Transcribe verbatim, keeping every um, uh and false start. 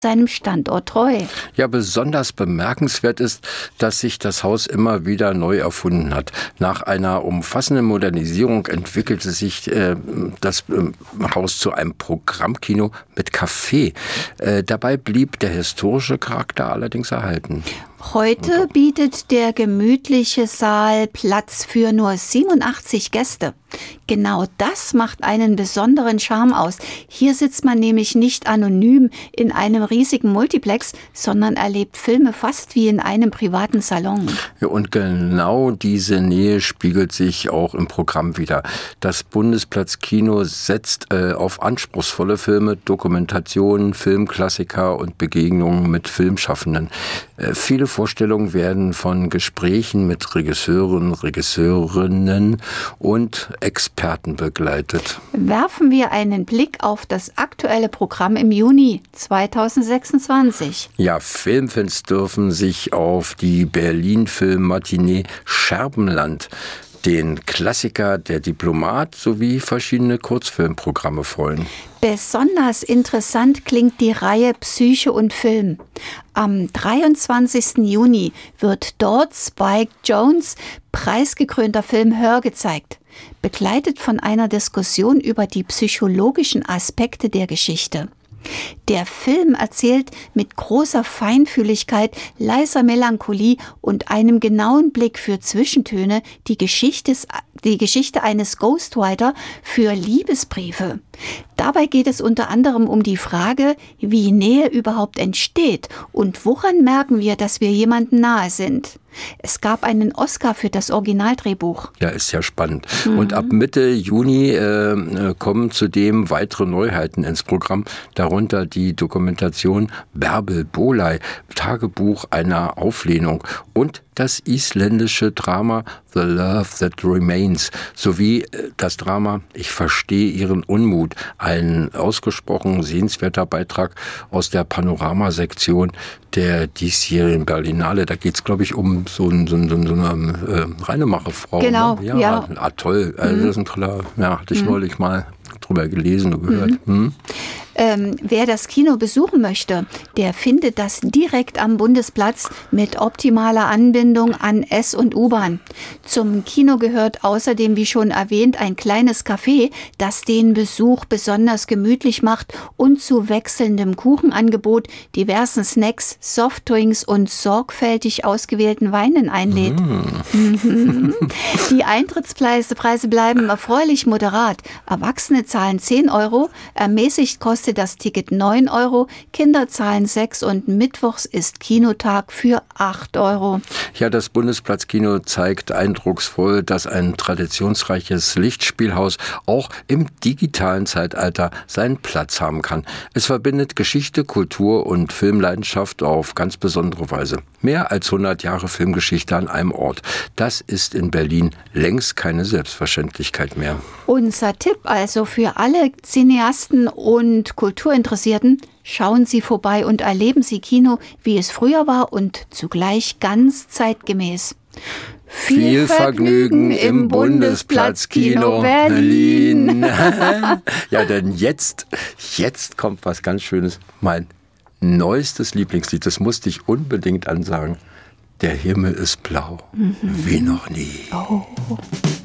seinem Standort treu. Ja, besonders bemerkenswert ist, dass sich das Haus immer wieder neu erfunden hat. Nach einer umfassenden Modernisierung entwickelte sich äh, das äh, Haus zu einem Programmkino mit Café. Äh, dabei blieb der historische Charakter allerdings erhalten. Heute bietet der gemütliche Saal Platz für nur siebenundachtzig Gäste. Genau das macht einen besonderen Charme aus. Hier sitzt man nämlich nicht anonym in einem riesigen Multiplex, sondern erlebt Filme fast wie in einem privaten Salon. Ja, und genau diese Nähe spiegelt sich auch im Programm wider. Das Bundesplatz-Kino setzt äh, auf anspruchsvolle Filme, Dokumentationen, Filmklassiker und Begegnungen mit Filmschaffenden. Äh, viele Vorstellungen werden von Gesprächen mit Regisseuren, Regisseurinnen und Experten begleitet. Werfen wir einen Blick auf das aktuelle Programm im Juni zweitausendsechsundzwanzig. Ja, Filmfans dürfen sich auf die Berlin-Film-Matinee Scherbenland, den Klassiker Der Diplomat sowie verschiedene Kurzfilmprogramme freuen. Besonders interessant klingt die Reihe Psyche und Film. Am dreiundzwanzigsten Juni wird dort Spike Jonze preisgekrönter Film Her gezeigt, begleitet von einer Diskussion über die psychologischen Aspekte der Geschichte. Der Film erzählt mit großer Feinfühligkeit, leiser Melancholie und einem genauen Blick für Zwischentöne die Geschichte, die Geschichte eines Ghostwriter für Liebesbriefe. Dabei geht es unter anderem um die Frage, wie Nähe überhaupt entsteht und woran merken wir, dass wir jemandem nahe sind. Es gab einen Oscar für das Originaldrehbuch. Ja, ist ja spannend. Mhm. Und ab Mitte Juni äh, kommen zudem weitere Neuheiten ins Programm, darunter die Dokumentation Bärbel Boley, Tagebuch einer Auflehnung, und das isländische Drama The Love That Remains sowie das Drama Ich verstehe Ihren Unmut, ein ausgesprochen sehenswerter Beitrag aus der Panoramasektion der diesjährigen Berlinale. Da geht es, glaube ich, um so, ein, so, ein, so eine äh, Reinemacherfrau. Genau, ne? ja. ja. Ah, toll. Also, mhm. Das ist ein toller, ja, hatte ich mhm. neulich mal drüber gelesen und gehört. Mhm. Mhm. Ähm, wer das Kino besuchen möchte, der findet das direkt am Bundesplatz mit optimaler Anbindung an S- und U-Bahn. Zum Kino gehört außerdem, wie schon erwähnt, ein kleines Café, das den Besuch besonders gemütlich macht und zu wechselndem Kuchenangebot, diversen Snacks, Softdrinks und sorgfältig ausgewählten Weinen einlädt. Mhm. Die Eintrittspreise Preise bleiben erfreulich moderat. Erwachsene zahlen zehn Euro, ermäßigt kostet das Ticket neun Euro, Kinder zahlen sechs und mittwochs ist Kinotag für acht Euro. Ja, das Bundesplatz-Kino zeigt eindrucksvoll, dass ein traditionsreiches Lichtspielhaus auch im digitalen Zeitalter seinen Platz haben kann. Es verbindet Geschichte, Kultur und Filmleidenschaft auf ganz besondere Weise. Mehr als hundert Jahre Filmgeschichte an einem Ort. Das ist in Berlin längst keine Selbstverständlichkeit mehr. Unser Tipp also für alle Cineasten und Kulturinteressierten: Schauen Sie vorbei und erleben Sie Kino, wie es früher war und zugleich ganz zeitgemäß. Viel Vergnügen im Bundesplatz-Kino Berlin. Ja, denn jetzt, jetzt kommt was ganz Schönes. Mein neuestes Lieblingslied, das musste ich unbedingt ansagen. Der Himmel ist blau, mhm. wie noch nie. Oh.